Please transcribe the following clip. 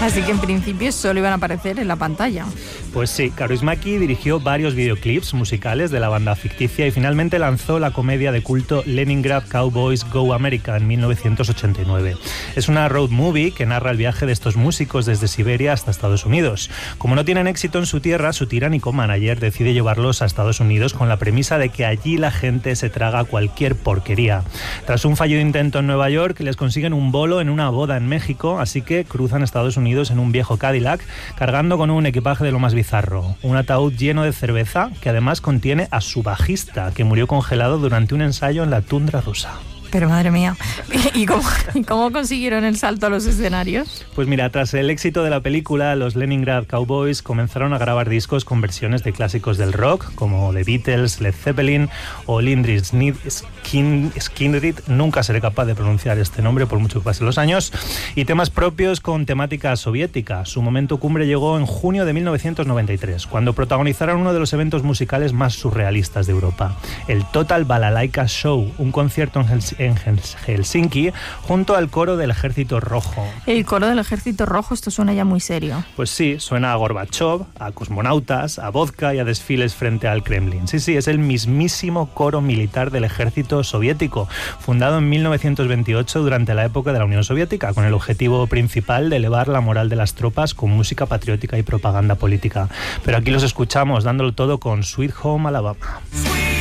Así que en principio solo iban a aparecer en la pantalla. Pues sí, Kaurismäki dirigió varios videoclips musicales de la banda ficticia y finalmente lanzó la comedia de culto Leningrad Cowboys Go America en 1989. Es una road movie que narra el viaje de estos músicos desde Siberia hasta Estados Unidos. Como no tienen éxito en su tierra, su tiránico manager decide llevarlos a Estados Unidos con la premisa de que allí la gente se traga cualquier porquería. Tras un fallido intento en Nueva York, les consiguen un bolo en una boda en México, así que cruzan Estados Unidos en un viejo Cadillac, cargando con un equipaje de lo más bizarro. Un ataúd lleno de cerveza que además contiene a su bajista, que murió congelado durante un ensayo en la tundra rusa. Pero madre mía, ¿y cómo consiguieron el salto a los escenarios? Pues mira, tras el éxito de la película, los Leningrad Cowboys comenzaron a grabar discos con versiones de clásicos del rock, como The Beatles, Led Zeppelin o Lynyrd Skynyrd, nunca seré capaz de pronunciar este nombre por mucho que pasen los años, y temas propios con temática soviética. Su momento cumbre llegó en junio de 1993, cuando protagonizaron uno de los eventos musicales más surrealistas de Europa, el Total Balalaika Show, un concierto en Helsinki junto al coro del Ejército Rojo. El coro del Ejército Rojo, esto suena ya muy serio. Pues sí, suena a Gorbachov, a cosmonautas, a vodka y a desfiles frente al Kremlin. Sí, es el mismísimo coro militar del Ejército Soviético, fundado en 1928 durante la época de la Unión Soviética, con el objetivo principal de elevar la moral de las tropas con música patriótica y propaganda política. Pero aquí los escuchamos dándolo todo con Sweet Home Alabama.